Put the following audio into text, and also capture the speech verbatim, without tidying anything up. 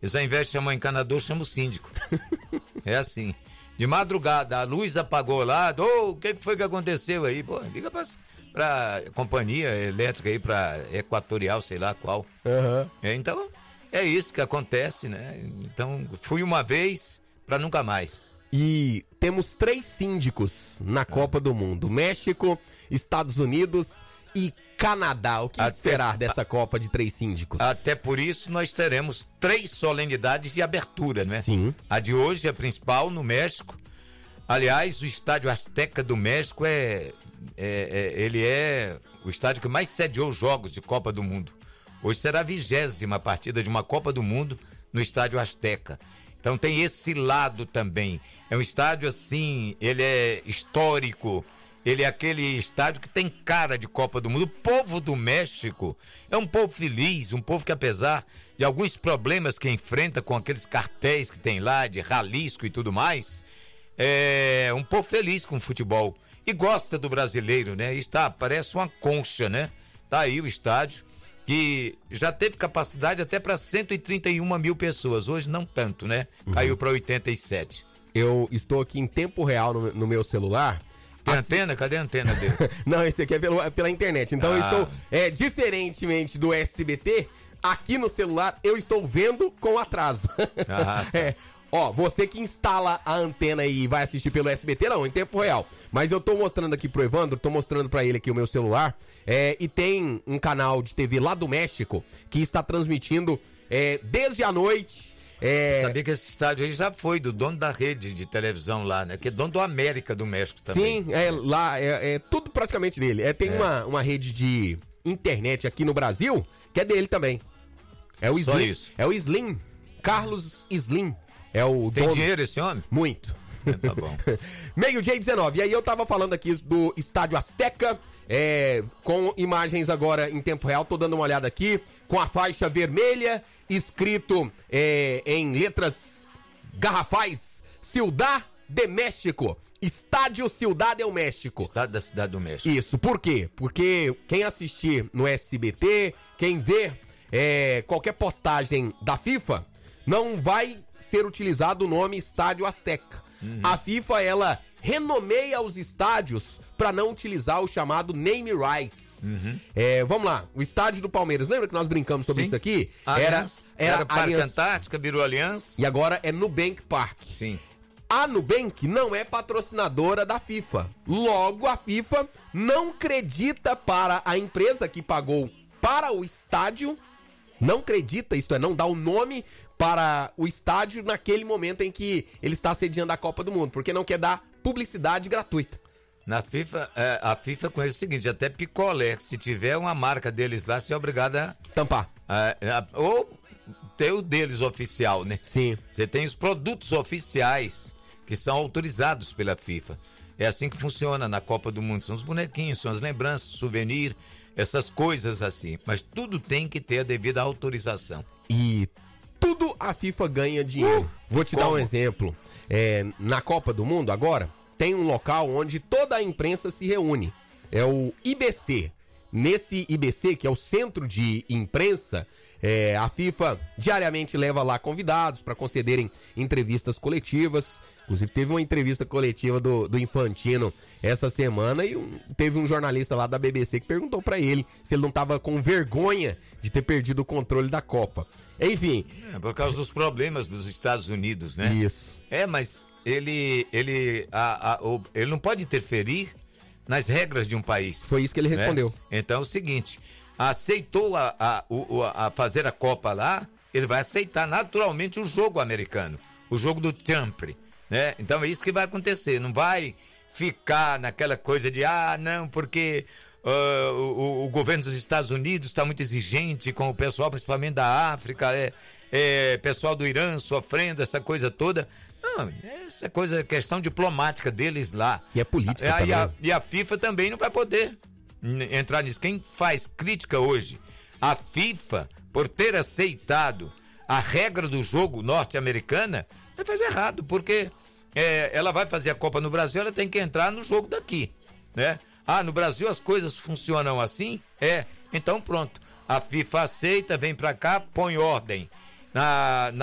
Eles ao invés de chamar o encanador, chamam o síndico. É assim. De madrugada, a luz apagou lá, ô, o que foi que aconteceu aí? Pô, liga pra, pra companhia elétrica aí, pra Equatorial, sei lá qual. Uhum. É, então, é isso que acontece, né? Então, fui uma vez pra nunca mais. E temos três síndicos na Copa do Mundo: México, Estados Unidos e Canadá. O que Até, esperar dessa Copa de três síndicos? Até por isso nós teremos três solenidades de abertura, né? Sim. A de hoje, a principal, no México. Aliás, o Estádio Azteca do México é, é, é ele é o estádio que mais sediou jogos de Copa do Mundo. Hoje será a vigésima partida de uma Copa do Mundo no Estádio Azteca. Então tem esse lado também. É um estádio assim, ele é histórico. Ele é aquele estádio que tem cara de Copa do Mundo. O povo do México é um povo feliz, um povo que, apesar de alguns problemas que enfrenta com aqueles cartéis que tem lá, de Jalisco e tudo mais, é um povo feliz com o futebol. E gosta do brasileiro, né? Está, parece uma concha, né? Tá aí o estádio, que já teve capacidade até para cento e trinta e uma mil pessoas. Hoje não tanto, né? Caiu para oitenta e sete. Eu estou aqui em tempo real no, no meu celular. Tem assim... antena? Cadê a antena dele? Não, esse aqui é pelo, pela internet. Então ah. eu estou, é, diferentemente do S B T, aqui no celular eu estou vendo com atraso. Ah, tá. É, ó, você que instala a antena e vai assistir pelo S B T, não, em tempo real. Mas eu tô mostrando aqui pro Evandro, tô mostrando pra ele aqui o meu celular, é, e tem um canal de T V lá do México que está transmitindo é, desde a noite. É... Sabia que esse estádio aí já foi do dono da rede de televisão lá, né? Que é dono do América do México também. Sim, é lá, é, é tudo praticamente dele. É, tem é. Uma, uma rede de internet aqui no Brasil que é dele também. É o Só Slim. isso. É o Slim, Carlos Slim. É o Tem dono... dinheiro esse homem? Muito. É, tá bom. Meio-dia e dezenove. E aí eu tava falando aqui do Estádio Azteca, é, com imagens agora em tempo real. Tô dando uma olhada aqui, com a faixa vermelha, escrito é, em letras garrafais, Ciudad de México. Estádio Ciudad del México. Estádio da Cidade do México. Isso, por quê? Porque quem assistir no S B T, quem vê é, qualquer postagem da FIFA, não vai ser utilizado o nome Estádio Azteca. Uhum. A FIFA, ela renomeia os estádios para não utilizar o chamado name rights. Uhum. É, vamos lá, o estádio do Palmeiras, lembra que nós brincamos sobre Sim. isso aqui? Aliança. Era, era, era Parque Aliança. Antártica, virou Aliança. E agora é Nubank Park. Sim. A Nubank não é patrocinadora da FIFA. Logo, a FIFA não acredita para a empresa que pagou para o estádio, não acredita, isto é, não dá o nome para o estádio naquele momento em que ele está sediando a Copa do Mundo, porque não quer dar publicidade gratuita. Na FIFA, é, a FIFA conhece o seguinte, até picolé, se tiver uma marca deles lá, você é obrigado a... Tampar. A, a, ou ter o deles oficial, né? Sim. Você tem os produtos oficiais que são autorizados pela FIFA. É assim que funciona na Copa do Mundo, são os bonequinhos, são as lembranças, souvenir, essas coisas assim. Mas tudo tem que ter a devida autorização. E tudo a FIFA ganha dinheiro. Uh, Vou te como? dar um exemplo. É, na Copa do Mundo, agora, tem um local onde toda a imprensa se reúne. É o I B C. Nesse I B C, que é o Centro de Imprensa, é, a FIFA diariamente leva lá convidados para concederem entrevistas coletivas. Inclusive, teve uma entrevista coletiva do, do Infantino essa semana e um, teve um jornalista lá da B B C que perguntou para ele se ele não estava com vergonha de ter perdido o controle da Copa. Enfim. É, por causa dos problemas dos Estados Unidos, né? Isso. É, mas ele, ele, a, a, o, ele não pode interferir nas regras de um país. Foi isso que ele respondeu. Né? Então é o seguinte, aceitou a, a, o, a fazer a Copa lá, ele vai aceitar naturalmente o jogo americano, o jogo do chambre, né? Então é isso que vai acontecer, não vai ficar naquela coisa de, ah, não, porque uh, o, o governo dos Estados Unidos está muito exigente com o pessoal, principalmente da África, é, é, pessoal do Irã sofrendo, essa coisa toda. Não, essa coisa é questão diplomática deles lá. E é política a, também. E a, e a FIFA também não vai poder entrar nisso. Quem faz crítica hoje à FIFA por ter aceitado a regra do jogo norte-americana, vai fazer errado, porque é, ela vai fazer a Copa no Brasil, ela tem que entrar no jogo daqui, né? Ah, no Brasil as coisas funcionam assim? É, então pronto. A FIFA aceita, vem pra cá, põe ordem na, na